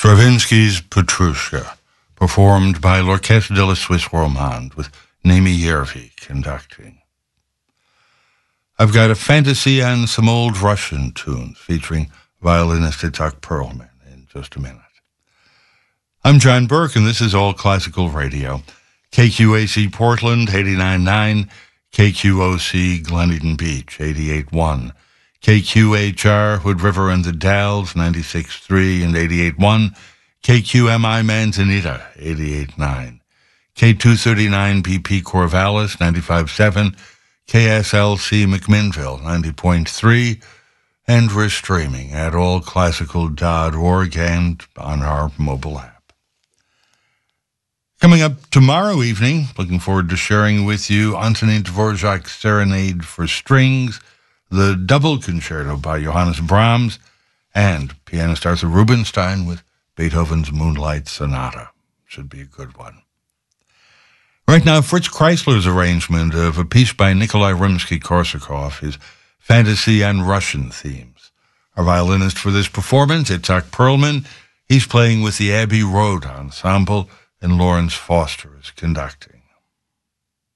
Stravinsky's Petrushka, performed by l'Orchestre de la Suisse Romande with Naimi Yervi conducting. I've got a fantasy and some old Russian tunes featuring violinist Itzhak Perlman in just a minute. I'm John Burke, and this is All Classical Radio. KQAC Portland, 89.9, KQOC Glen Beach, 88.1, KQHR Hood River and the Dalles, 96.3 and 88.1, KQMI Manzanita, 88.9, K239 BP Corvallis, 95.7, KSLC McMinnville, 90.3, and we're streaming at allclassical.org and on our mobile app. Coming up tomorrow evening, looking forward to sharing with you Antonin Dvorak's Serenade for Strings, the double concerto by Johannes Brahms, and pianist Arthur Rubinstein with Beethoven's Moonlight Sonata. Should be a good one. Right now, Fritz Kreisler's arrangement of a piece by Nikolai Rimsky-Korsakov, his fantasy and Russian themes. Our violinist for this performance, Itzhak Perlman, he's playing with the Abbey Road Ensemble, and Lawrence Foster is conducting.